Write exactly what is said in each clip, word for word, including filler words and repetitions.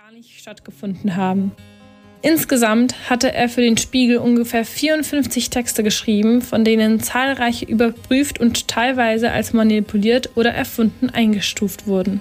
gar nicht stattgefunden haben. Insgesamt hatte er für den Spiegel ungefähr vierundfünfzig Texte geschrieben, von denen zahlreiche überprüft und teilweise als manipuliert oder erfunden eingestuft wurden.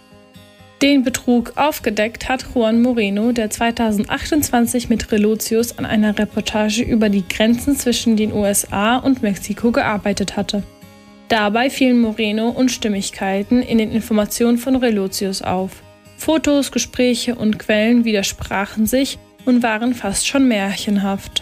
Den Betrug aufgedeckt hat Juan Moreno, der zweitausendachtundzwanzig mit Relotius an einer Reportage über die Grenzen zwischen den U S A und Mexiko gearbeitet hatte. Dabei fielen Moreno Unstimmigkeiten in den Informationen von Relotius auf. Fotos, Gespräche und Quellen widersprachen sich und waren fast schon märchenhaft.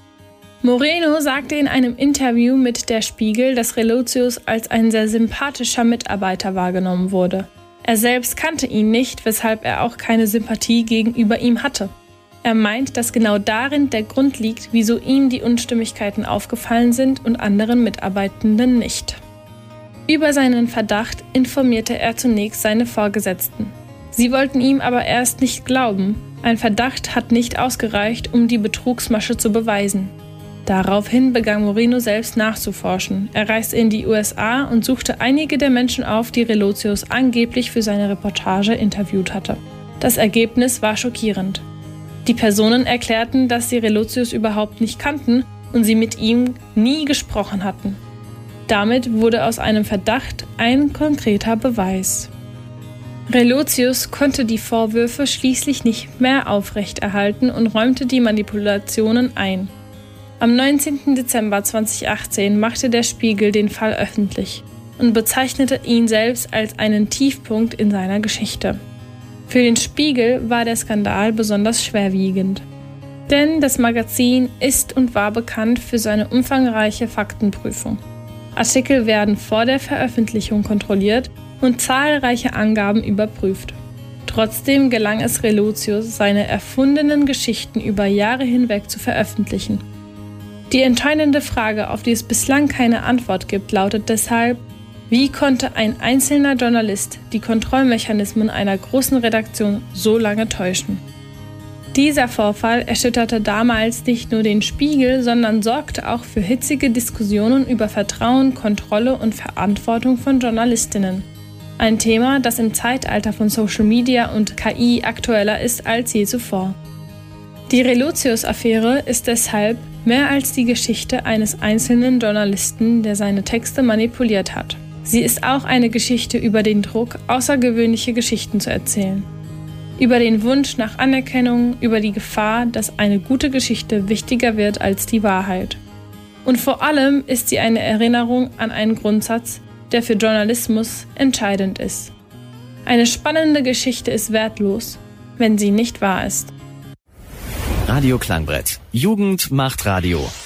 Moreno sagte in einem Interview mit Der Spiegel, dass Relotius als ein sehr sympathischer Mitarbeiter wahrgenommen wurde. Er selbst kannte ihn nicht, weshalb er auch keine Sympathie gegenüber ihm hatte. Er meint, dass genau darin der Grund liegt, wieso ihm die Unstimmigkeiten aufgefallen sind und anderen Mitarbeitenden nicht. Über seinen Verdacht informierte er zunächst seine Vorgesetzten. Sie wollten ihm aber erst nicht glauben. Ein Verdacht hat nicht ausgereicht, um die Betrugsmasche zu beweisen. Daraufhin begann Moreno selbst nachzuforschen. Er reiste in die U S A und suchte einige der Menschen auf, die Relotius angeblich für seine Reportage interviewt hatte. Das Ergebnis war schockierend. Die Personen erklärten, dass sie Relotius überhaupt nicht kannten und sie mit ihm nie gesprochen hatten. Damit wurde aus einem Verdacht ein konkreter Beweis. Relotius konnte die Vorwürfe schließlich nicht mehr aufrechterhalten und räumte die Manipulationen ein. Am neunzehnten Dezember zweitausendachtzehn machte der Spiegel den Fall öffentlich und bezeichnete ihn selbst als einen Tiefpunkt in seiner Geschichte. Für den Spiegel war der Skandal besonders schwerwiegend. Denn das Magazin ist und war bekannt für seine umfangreiche Faktenprüfung. Artikel werden vor der Veröffentlichung kontrolliert und zahlreiche Angaben überprüft. Trotzdem gelang es Relotius, seine erfundenen Geschichten über Jahre hinweg zu veröffentlichen. Die entscheidende Frage, auf die es bislang keine Antwort gibt, lautet deshalb: Wie konnte ein einzelner Journalist die Kontrollmechanismen einer großen Redaktion so lange täuschen? Dieser Vorfall erschütterte damals nicht nur den Spiegel, sondern sorgte auch für hitzige Diskussionen über Vertrauen, Kontrolle und Verantwortung von Journalistinnen. Ein Thema, das im Zeitalter von Social Media und K I aktueller ist als je zuvor. Die Relotius-Affäre ist deshalb mehr als die Geschichte eines einzelnen Journalisten, der seine Texte manipuliert hat. Sie ist auch eine Geschichte über den Druck, außergewöhnliche Geschichten zu erzählen. Über den Wunsch nach Anerkennung, über die Gefahr, dass eine gute Geschichte wichtiger wird als die Wahrheit. Und vor allem ist sie eine Erinnerung an einen Grundsatz, der für Journalismus entscheidend ist. Eine spannende Geschichte ist wertlos, wenn sie nicht wahr ist. Radio Klangbrett. Jugend macht Radio.